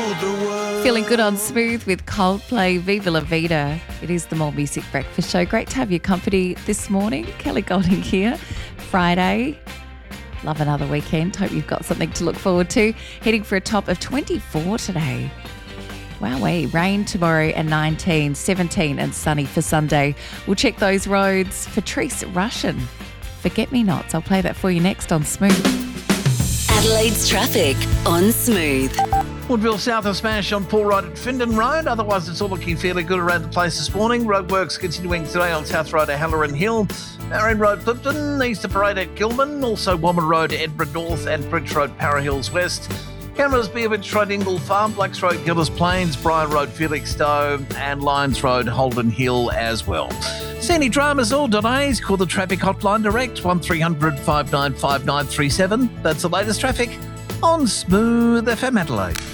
Feeling good on Smooth with Coldplay, Viva La Vida. It is the More Music Breakfast Show. Great to have your company this morning. Kelly Golding here. Friday. Love another weekend. Hope you've got something to look forward to. Heading for a top of 24 today. Wowee. Rain tomorrow and 19, 17 and sunny for Sunday. We'll check those roads for Patrice Rushen. Forget-me-nots. I'll play that for you next on Smooth. Adelaide's traffic on Smooth. Woodville south of Smash on Paul Road at Findon Road. Otherwise, it's all looking fairly good around the place this morning. Roadworks continuing today on South Road at Halloran Hill. Marion Road, Clifton, Easter Parade at Gilman. Also, Womber Road, Edinburgh North and Bridge Road, Para Hills West. Cameras, Beaverage Road, Ingle Farm, Blacks Road, Gildas Plains, Briar Road, Felixstowe, and Lyons Road, Holden Hill as well. See any dramas or delays? Call the traffic hotline direct, 1300 595937. That's the latest traffic on Smooth FM Adelaide.